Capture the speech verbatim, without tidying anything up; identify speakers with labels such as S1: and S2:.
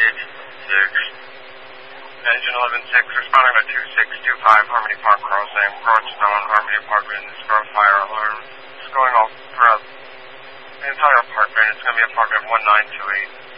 S1: six. Engine eleven six, responding to two six two five Harmony Park Crossing, Broadstone, Harmony Apartments, Grove Fire Alarm. It's going all throughout the entire apartment. It's going to be apartment one nine two eight.